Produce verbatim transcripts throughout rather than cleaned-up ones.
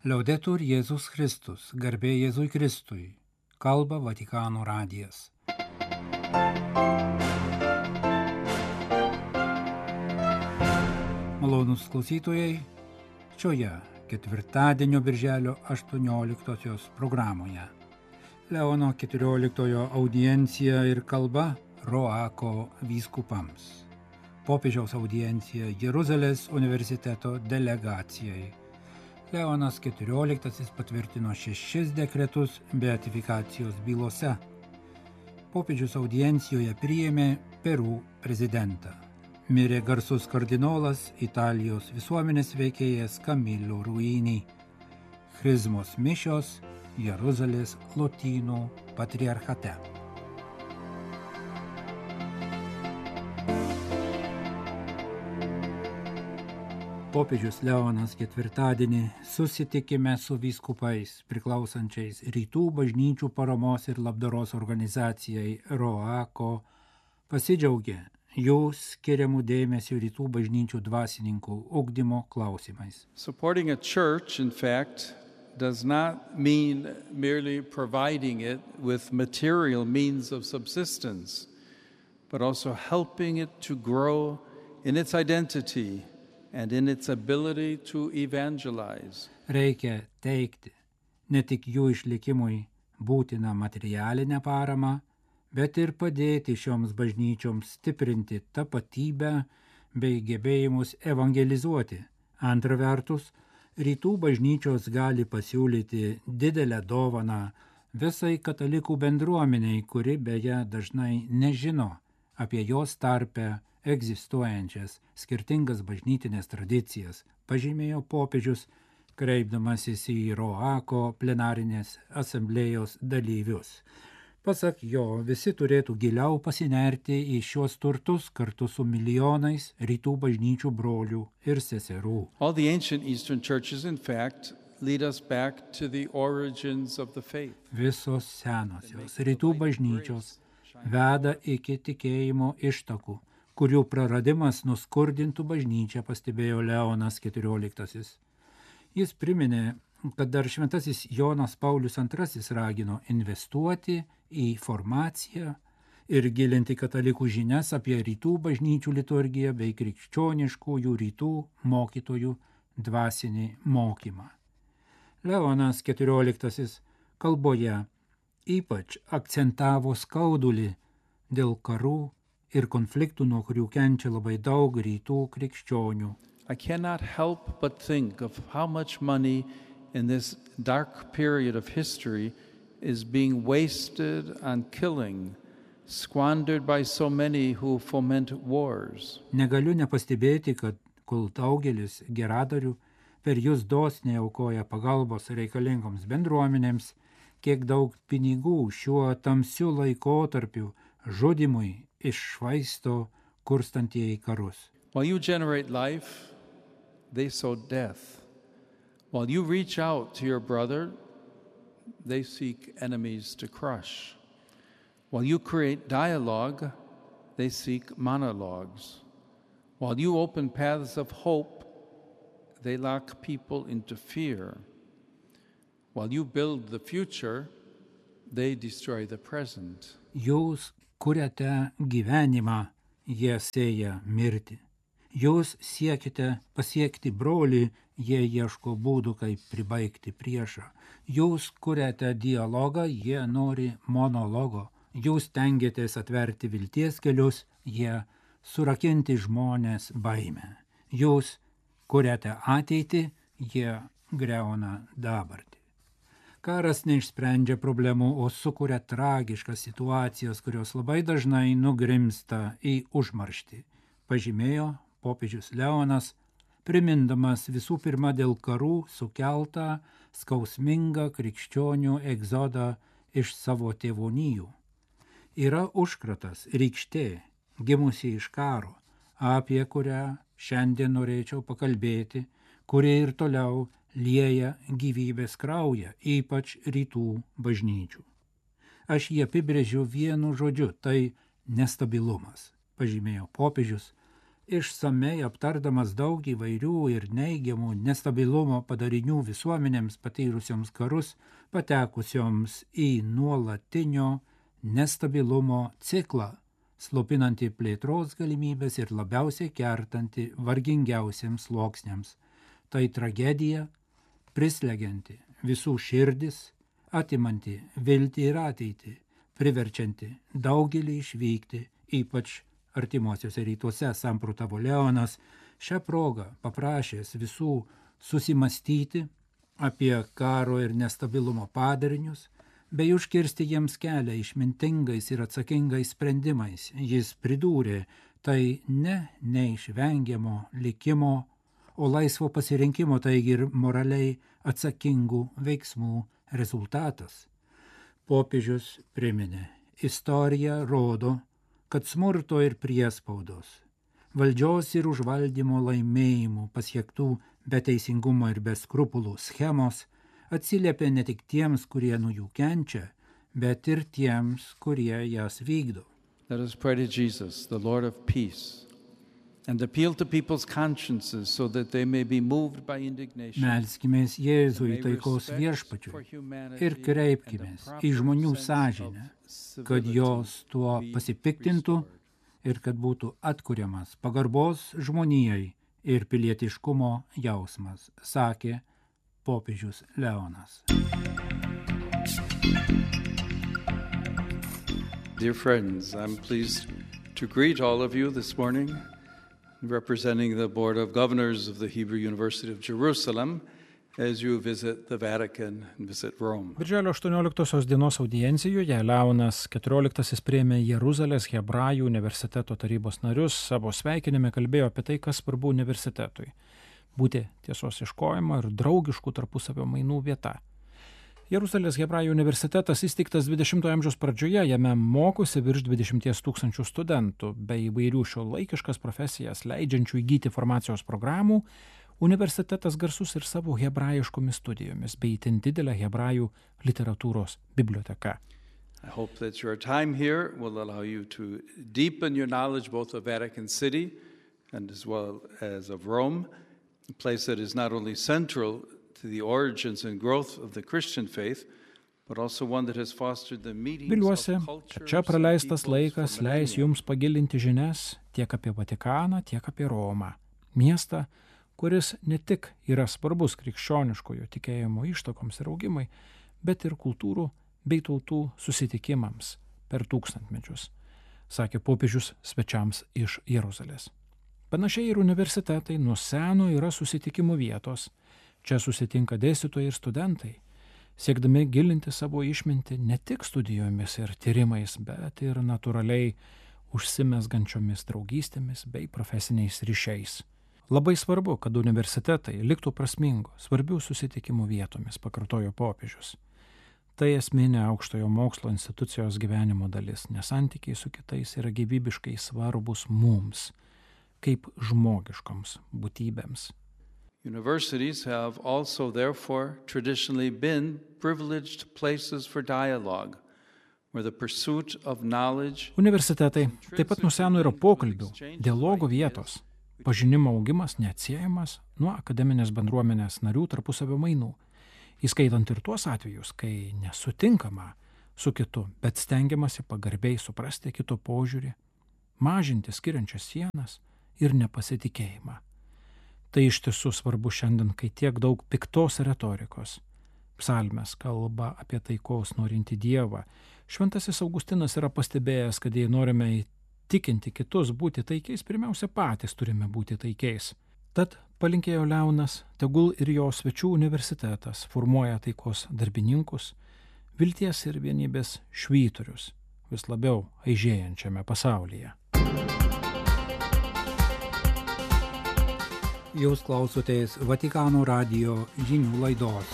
Liaudetur Jėzus Kristus, garbė Jėzui Kristui, kalba Vatikano radijas. Malonūs klausytojai, šioje ketvirtadienio birželio aštuonioliktosios programoje Leono keturioliktojo audiencija ir kalba Roako vyskupams. Popiežiaus audiencija Jeruzalės universiteto delegacijai. Leonas keturioliktasis patvirtino šešis dekretus beatifikacijos bylose. Popiežius audiencijoje priėmė Peru prezidentą. Mirė garsus kardinolas Italijos visuomenės veikėjas Camillo Ruini. Chrizmos mišios Jeruzalės lotynų patriarchate. Popiežius Leonas ketvirtadienį susitikime su vyskupais priklausančiais rytų bažnyčių paramos ir labdaros organizacijai Roako pasidžiaugė jų skiriamų dėmesių rytų bažnyčių dvasininkų ugdymo klausimais. Supporting a church, in fact, does not mean merely providing it with material means of subsistence, but also helping it to grow in its identity and in its ability to evangelize. Reikia teikti ne tik jų išlikimui būtiną materialinę paramą, bet ir padėti šioms bažnyčioms stiprinti tapatybę bei gebėjimus evangelizuoti. Antra vertus, rytų bažnyčios gali pasiūlyti didelę dovaną visai katalikų bendruomeniai, kuri beje dažnai nežino apie jos tarpe egzistuojančias skirtingas bažnytinės tradicijas, pažymėjo popiežius, kreipdamasis į Roako plenarinės asamblėjos dalyvius. Pasak jo, visi turėtų giliau pasinerti į šios turtus kartu su milijonais rytų bažnyčių brolių ir seserų. All the ancient Eastern churches, in fact, lead us back to the origins of the faith. Visos senosios rytų bažnyčios veda iki tikėjimo ištakų, kurių praradimas nuskurdintų bažnyčią, pastebėjo Leonas keturioliktasis. Jis priminė, kad dar šventasis Jonas Paulius antrasis ragino investuoti į formaciją ir gilinti katalikų žinias apie rytų bažnyčių liturgiją bei krikščioniškųjų rytų mokytojų dvasinį mokymą. Leonas keturioliktasis kalboje ypač akcentavo skaudulį dėl karų ir konfliktų, nuo kurių kenčia labai daug rytų krikščionių. I cannot help but think of how much money in this dark period of history is being wasted on killing, squandered by so many who foment wars. Negaliu nepastebėti, kad kol daugelis geradarių per jūs dosniai aukoja pagalbos reikalingoms bendruomenėms, kiek daug pinigų šiuo tamsiu laikotarpiu žudimui iššvaisto kurstantieji karus. While you generate life, they sow death. While you reach out to your brother, they seek enemies to crush. While you create dialogue, they seek monologues. While you open paths of hope, they lock people into fear. While you build the future, they destroy the present. Jūs kuriate gyvenimą, jie sėja mirtį. Jūs siekite pasiekti brolį, jie ieško būdų, kaip pribaigti priešą. Jūs kuriate dialogą, jie nori monologo. Jūs tengiatės atverti vilties kelius, jie surakinti žmonės baimę. Jūs kuriate ateitį, jie griauna dabartį. Karas neišsprendžia problemų, o sukuria tragiškas situacijas, kurios labai dažnai nugrimsta į užmarštį, pažymėjo popiežius Leonas, primindamas visų pirma dėl karų sukeltą skausmingą krikščionių egzodą iš savo tėvonijų. Yra užkratas, rykštė, gimusi iš karo, apie kurią šiandien norėčiau pakalbėti, kurie ir toliau lieja gyvybės kraują, ypač rytų bažnyčių. Aš jį apibrėžiu vienu žodžiu, tai nestabilumas, pažymėjo popiežius išsamei aptardamas daug įvairių ir neigiamų nestabilumo padarinių visuomenėms patyrusioms karus, patekusioms į nuolatinio nestabilumo ciklą, slopinantį plėtros galimybės ir labiausiai kertantį vargingiausiems sluoksniams. Tai tragedija, prislegianti visų širdis, atimanti viltį ir ateitį, priverčianti daugelį išvykti, ypač artimuosiuose rytuose, samprotavo Leonas, šią progą paprašęs visų susimastyti apie karo ir nestabilumo padarinius, bei užkirsti jiems kelią išmintingais ir atsakingais sprendimais. Jis pridūrė, tai ne neišvengiamo likimo, o laisvo pasirinkimo, taigi ir moraliai atsakingų veiksmų rezultatas. Popiežius priminė, istorija rodo, kad smurto ir priespaudos, valdžios ir užvaldymo laimėjimų pasiektų be teisingumo ir be skrupulų schemos atsiliepia ne tik tiems, kurie nuo jų kenčia, bet ir tiems, kurie jas vykdo. Let us pray to Jesus, the Lord of peace, and appeal to people's consciences so that they may be moved by indignation. Melskimės Jėzui taikos viešpačiui ir kreipkimės į žmonių sąžinę, kad jos tuo pasipiktintų ir kad būtų atkuriamas pagarbos žmonijai ir pilietiškumo jausmas, sakė popiežius Leonas. Dear friends, I'm pleased to greet all of you this morning, representing the Board of Governors of the Hebrew University of Jerusalem, as you visit the Vatican and visit Rome. Birželio aštuonioliktosios dienos audiencijoje Leonas keturioliktasis priėmė Jeruzalės Hebrajų universiteto tarybos narius, savo sveikinime kalbėjo apie tai, kas svarbu universitetui – būti tiesos ieškojimo ir draugiškų tarpusavio mainų vieta. Jeruzalės Hebrajų universitetas įsteigtas dvidešimtojo amžiaus pradžioje, jame mokosi virš dvidešimties tūkstančių studentų, bei įvairių šiuolaikiškas profesijas leidžiančių įgyti formacijos programų. Universitetas garsus ir savo hebrajiškomis studijomis, bei itin didelę hebrajų literatūros biblioteka. I hope that your time here will allow you to deepen your knowledge both of Vatican City and as well as of Rome, a place that is not only central to the origins and growth of the Christian faith, but also one that has fostered the meetings Viliuosi, of kad cultures čia praleistas and peoples laikas for leis millennia. jums pagilinti žinias tiek apie Vatikaną, tiek apie Romą, miestą, kuris ne tik yra svarbus krikščioniškojo tikėjimo ištakoms ir augimai, bet ir kultūrų bei tautų susitikimams per tūkstantmečius, sakė popiežius svečiams iš Jeruzalės. Panašiai ir universitetai nuo seno yra susitikimų vietos. Čia susitinka dėstytojai ir studentai, siekdami gilinti savo išmintį ne tik studijomis ir tyrimais, bet ir natūraliai užsimezgančiomis draugystėmis bei profesiniais ryšiais. Labai svarbu, kad universitetai liktų prasmingo, svarbių susitikimų vietomis, pakartojo popiežius. Tai esminė aukštojo mokslo institucijos gyvenimo dalis, nes santykiai su kitais yra gyvybiškai svarbus mums, kaip žmogiškoms būtybėms. Universities have also, therefore, traditionally been privileged places for dialogue, where the pursuit of knowledge. Universitetai taip pat nuo seno yra pokalbių, dialogo vietos. Pažinimo augimas neatsiejamas nuo akademinės bendruomenės narių tarpusavio mainų, įskaitant ir tuos atvejus, kai nesutinkama su kitu, bet stengiamasi pagarbiai suprasti kito požiūrį, mažinti skiriančias sienas ir nepasitikėjimą. Tai iš tiesų svarbu šiandien, kai tiek daug piktos retorikos. Psalmės kalba apie taikos norintį Dievą. Šventasis Augustinas yra pastebėjęs, kad jei norime įtikinti kitus būti taikiais, pirmiausia patys turime būti taikiais. Tad palinkėjo Leonas, tegul ir jo svečių universitetas formuoja taikos darbininkus, vilties ir vienybės švyturius vis labiau aižėjančiame pasaulyje. Jūs klausotės Vatikano radijo žinių laidos.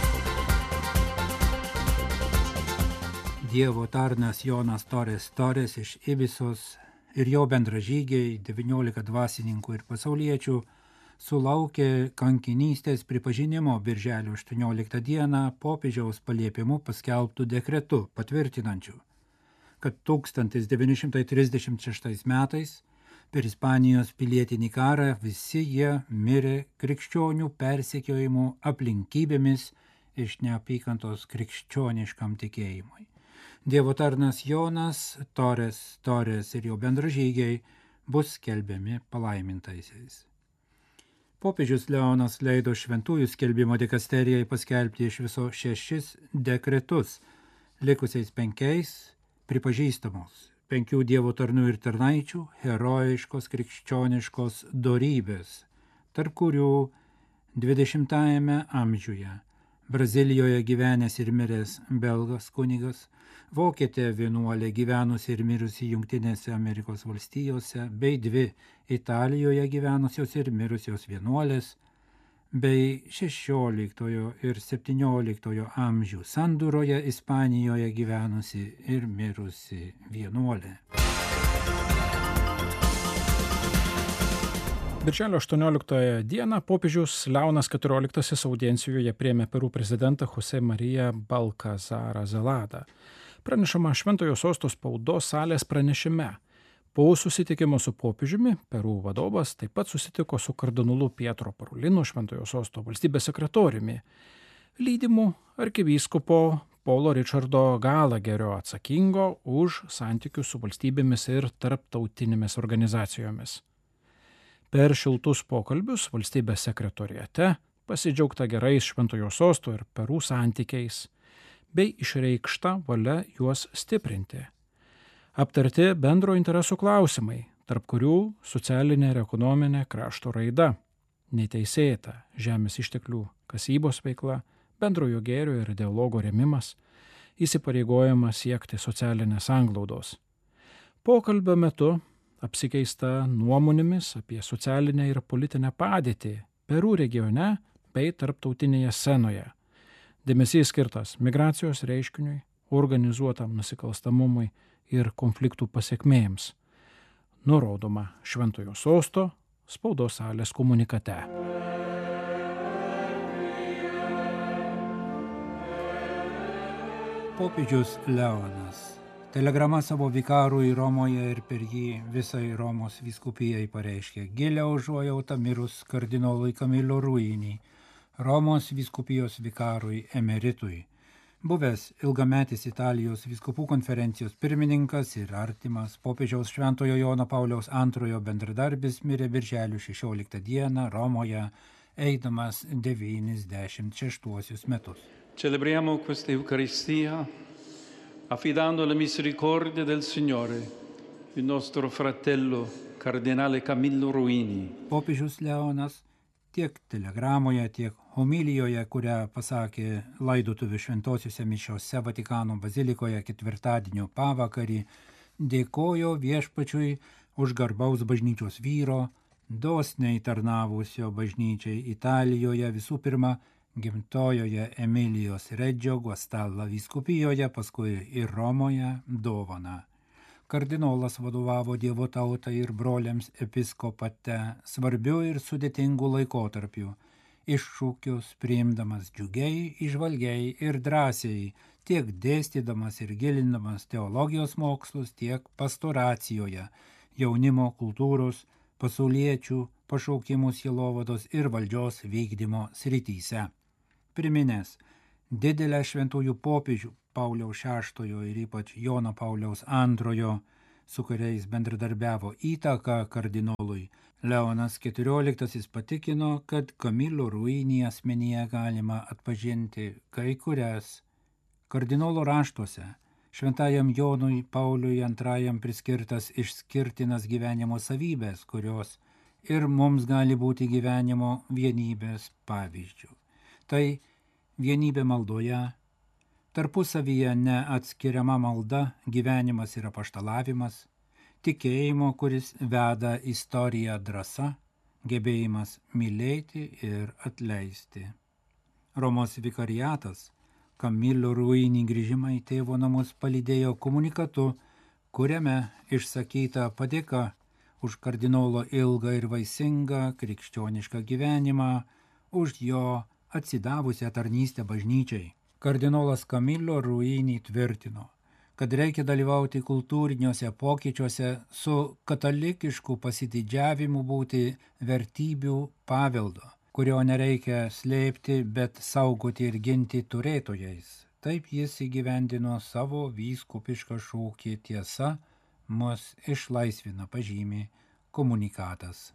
Dievo tarnas Jonas Torres Torres iš Ibisos ir jo bendražygiai, devyniolika dvasininkų ir pasauliečių, sulaukė kankinystės pripažinimo birželio aštuonioliktą dieną popiežiaus paliepimu paskelbtų dekretu patvirtinančių, kad tūkstantis devyni šimtai trisdešimt šeštais metais Per Ispanijos pilietinį karą visi jie mirė krikščionių persekiojimų aplinkybėmis iš neapykantos krikščioniškam tikėjimui. Dievo tarnas Jonas, Torės, Torės ir jo bendražygiai bus skelbiami palaimintaisiais. Popiežius Leonas leido šventųjų skelbimo dikasterijai paskelbti iš viso šešis dekretus, likusiais penkiais pripažįstamos penkių dievo tarnų ir tarnaičių herojiškos krikščioniškos dorybės, tarp kurių dvidešimtajame amžiuje Brazilijoje gyvenęs ir miręs belgas kunigas, vokietė vienuolė gyvenusi ir mirusi Jungtinėse Amerikos valstijose, bei dvi Italijoje gyvenusios ir mirusios vienuolės, bei šešioliktojo ir septynioliktojo amžių sandūroje Ispanijoje gyvenusi ir mirusi vienuolė. Birželio aštuonioliktąją dieną popiežius Leonas keturioliktasis audiencijoje priėmė Perų prezidentą Jose Mariją Balkazarą Zeladą. Pranešama Šventojo sosto spaudos salės pranešime. Po susitikimo su popiežiumi Perų vadovas taip pat susitiko su kardinolu Pietro Parolinu, Šventojo sosto valstybės sekretoriumi, lydimu arkivyskupo Paulo Richardo Galagerio atsakingo už santykius su valstybėmis ir tarptautinėmis organizacijomis. Per šiltus pokalbius valstybės sekretoriate pasidžiaugta gerais Šventojo sosto ir Perų santykiais, bei išreikšta valia juos stiprinti. Aptarti bendro interesų klausimai, tarp kurių socialinė ir ekonominė krašto raida, neteisėta žemės išteklių kasybos veikla, bendrojo gėrio ir dialogo rėmimas, įsipareigojimas siekti socialinės sanglaudos. Pokalbio metu apsikeista nuomonėmis apie socialinę ir politinę padėtį Perų regione bei tarptautinėje scenoje. Dėmesys skirtas migracijos reiškiniui, organizuotam nusikalstamumui ir konfliktų pasekmėms. Nurodoma Šventojo sosto spaudos salės komunikate. Popiežius Leonas telegrama savo vikarui Romoje ir per jį visai Romos vyskupijai pareiškė gilią užuojautą mirus kardinolui Camillo Ruini, Romos vyskupijos vikarui emeritui. Buvęs ilgametis Italijos vyskupų konferencijos pirmininkas ir artimas popiežiaus Šventojo Jono Pauliaus antrojo bendradarbis mirė birželio šešioliktą dieną Romoje, eidamas devyniasdešimt šeštuosius metus. Celebriamo questa Eucaristia affidando alla misericordia del Signore il nostro fratello cardinale Camillo Ruini. Popiežius Leonas tiek telegramoje, tiek homilijoje, kurią pasakė laidotuvių šventosiuose mišiose Vatikano bazilikoje ketvirtadienio pavakarį, dėkojo viešpačiui už garbaus bažnyčios vyro, dosniai tarnavusio bažnyčiai Italijoje, visų pirma gimtojoje Emilijos Redžio Guastalla vyskupijoje, paskui ir Romoje dovaną. Kardinolas vadovavo Dievo tautai ir broliams episkopate svarbiu ir sudėtingu laikotarpiu, iššūkius priimdamas džiugiai, įžvalgiai ir drąsiai, tiek dėstydamas ir gilindamas teologijos mokslus, tiek pastoracijoje, jaunimo, kultūros, pasauliečių, pašaukimų sielovados ir valdžios vykdymo srityse. Priminęs didelę šventųjų popiežių Pauliaus šeštojo ir ypač Jono Pauliaus antrojo, su kuriais bendradarbiavo įtaką kardinolui, Leonas keturioliktasis patikino, kad Camillo Ruini asmenyje galima atpažinti kai kurias kardinolo raštuose šventajam Jonui Pauliui antrajam priskirtas išskirtinas gyvenimo savybės, kurios ir mums gali būti gyvenimo vienybės pavyzdžių. Tai vienybė maldoje, tarpusavyje neatskiriama malda, gyvenimas ir apaštalavimas, tikėjimo, kuris veda istoriją drąsa, gebėjimas mylėti ir atleisti. Romos vikariatas Camillo Ruini grįžimą į tėvo namus palydėjo komunikatu, kuriame išsakyta padėka už kardinolo ilgą ir vaisingą krikščionišką gyvenimą, už jo atsidavusią tarnystę bažnyčiai. Kardinolas Camillo Ruini tvirtino, kad reikia dalyvauti kultūriniuose pokyčiuose su katalikišku pasididžiavimu būti vertybių paveldo, kurio nereikia slėpti, bet saugoti ir ginti turėtojais. Taip jis įgyvendino savo vyskupišką šūkį tiesa mus išlaisvina, pažymi komunikatas.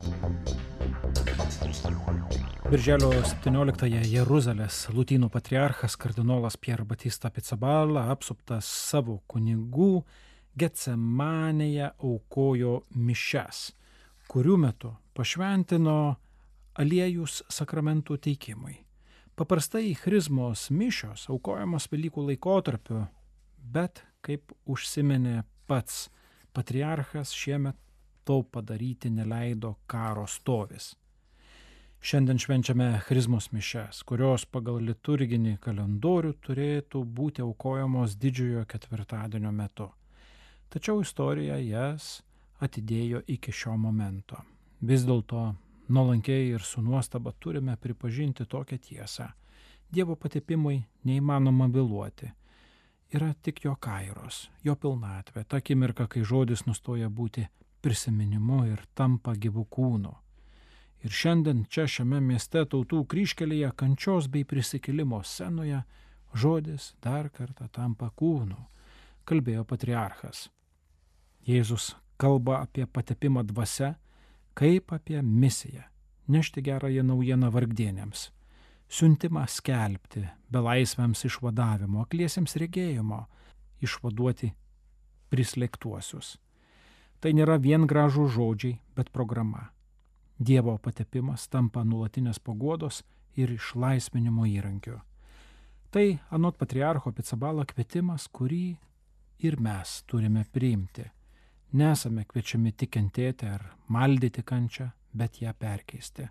Birželio septynioliktąją Jeruzalės lotynų patriarchas kardinolas Pier Batista Pizzaballa, apsuptas savo kunigų, Getsemanėje aukojo mišias, kurių metu pašventino aliejus sakramentų teikimui. Paprastai chrizmos mišios aukojamos Velykų laikotarpiu, bet, kaip užsiminė pats patriarchas, šiemet to padaryti neleido karo stovis. Šiandien švenčiame chrizmos mišias, kurios pagal liturginį kalendorių turėtų būti aukojamos didžiojo ketvirtadienio metu. Tačiau istorija jas atidėjo iki šio momento. Vis dėlto nuolankiai ir su nuostaba turime pripažinti tokią tiesą. Dievo patepimui neįmanoma vėluoti. Yra tik jo kairos, jo pilnatvė, ta akimirka, kai žodis nustoja būti prisiminimu ir tampa gyvų kūnu. Ir šiandien čia šiame mieste Tautų kryžkelėje kančios bei prisikėlimo scenoje žodis dar kartą tampa kūnu, kalbėjo patriarchas. Jėzus kalba apie patepimą dvasia kaip apie misiją, nešti gerąją naujieną vargdienėms, siuntimą skelbti belaisviams išvadavimo, akliesiems regėjimo, išvaduoti prislėgtuosius. Tai nėra vien gražūs žodžiai, bet programa. Dievo patepimas tampa nuolatinės paguodos ir išlaisvinimo įrankiu. Tai anot patriarcho Pizzaballa kvietimas, kurį ir mes turime priimti. Nesame kviečiami tik kentėti ar maldyti kančią, bet ją perkeisti.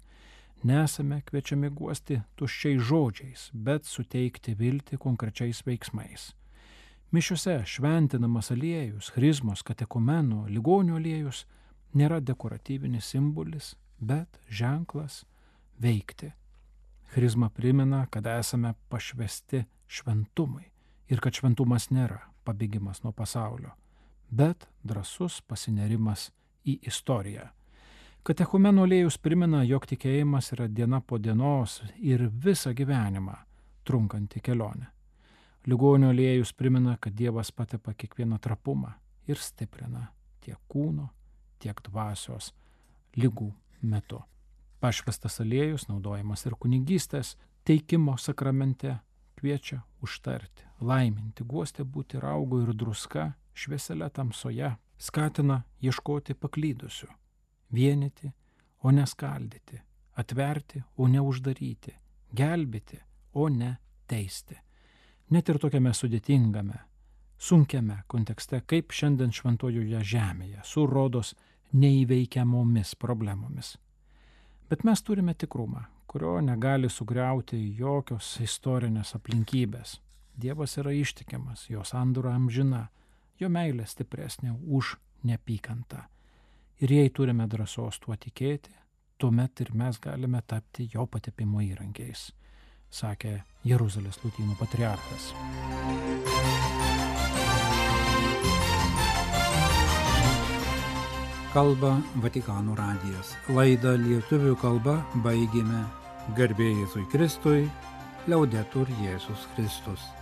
Nesame kviečiami guosti tuščiais žodžiais, bet suteikti viltį konkrečiais veiksmais. Mišiuose šventinamas aliejus, chrizmos, katekumenų, ligonių aliejus nėra dekoratyvinis simbolis, bet ženklas veikti. Chrizma primena, kad esame pašvesti šventumui ir kad šventumas nėra pabėgimas nuo pasaulio, bet drąsus pasinerimas į istoriją. Katechumenų aliejus primena, jog tikėjimas yra diena po dienos ir visą gyvenimą trunkanti kelionė. Ligonio aliejus primena, kad Dievas patepa kiekvieną trapumą ir stiprina tiek kūno, tiek dvasios ligų metu. Pašvestas aliejus, naudojamas ir kunigystės teikimo sakramente, kviečia užtarti, laiminti, guosti būti raugu ir druska švieselė tamsoje, skatina ieškoti paklydusių, vienyti, o ne skaldyti, atverti, o ne uždaryti, gelbėti, o ne teisti. Net ir tokiame sudėtingame, sunkiame kontekste, kaip šiandien šventojoje žemėje, su rodos neįveikiamomis problemomis. Bet mes turime tikrumą, kurio negali sugriauti jokios istorinės aplinkybės. Dievas yra ištikimas, jo sandora amžina, jo meilė stipresnė už neapykantą. Ir jei turime drąsos tuo tikėti, tuomet ir mes galime tapti jo patepimo įrankiais, sakė Jeruzalės lotynų patriarchas. Kalba Vatikano radijas. Laidą lietuvių kalba baigėme. Garbė Jėzui Kristui, Liaudetur Jėzus Kristus.